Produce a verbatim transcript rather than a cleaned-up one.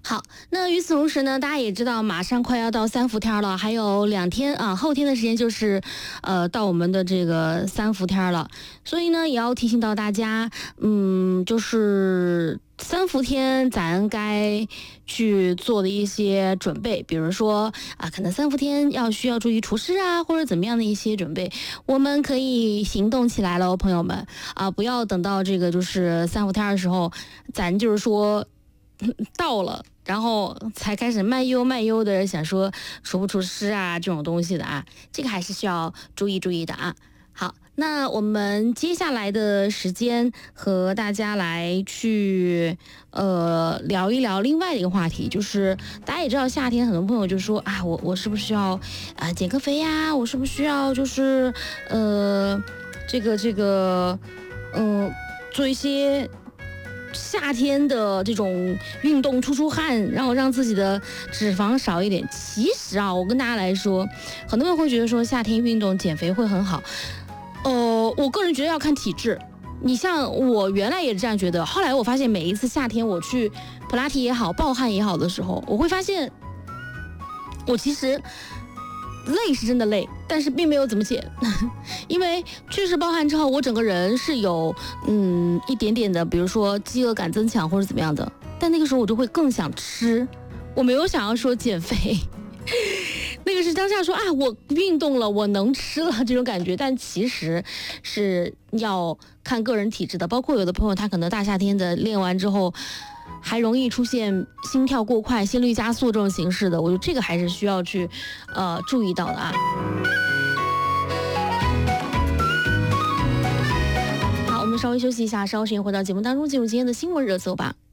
好，那与此同时呢，大家也知道，马上快要到三伏天了，还有两天啊，后天的时间就是，呃，到我们的这个三伏天了。所以呢，也要提醒到大家，嗯，就是三伏天咱该去做的一些准备，比如说啊，可能三伏天要需要注意除湿啊，或者怎么样的一些准备，我们可以行动起来了，朋友们啊，不要等到这个就是三伏天的时候，咱就是说。到了，然后才开始慢悠慢悠的想说除不除湿啊这种东西的啊，这个还是需要注意注意的啊。好，那我们接下来的时间和大家来去呃聊一聊另外的一个话题，就是大家也知道夏天很多朋友就说啊，我我是不是需要啊、呃、减个肥呀？我是不是需要就是呃这个这个嗯、呃、做一些。夏天的这种运动出出汗，然后让自己的脂肪少一点。其实啊，我跟大家来说，很多人会觉得说夏天运动减肥会很好。呃，我个人觉得要看体质。你像我原来也是这样觉得，后来我发现每一次夏天我去普拉提也好、暴汗也好的时候，我会发现我其实。累是真的累，但是并没有怎么减，因为确实暴汗之后，我整个人是有嗯一点点的，比如说饥饿感增强或者怎么样的，但那个时候我就会更想吃，我没有想要说减肥，那个是当下说啊我运动了，我能吃了这种感觉，但其实是要看个人体质的，包括有的朋友他可能大夏天的练完之后。还容易出现心跳过快、心率加速这种形式的，我觉得这个还是需要去，呃，注意到的啊。好，我们稍微休息一下，稍后时间回到节目当中，进入今天的新闻热搜吧。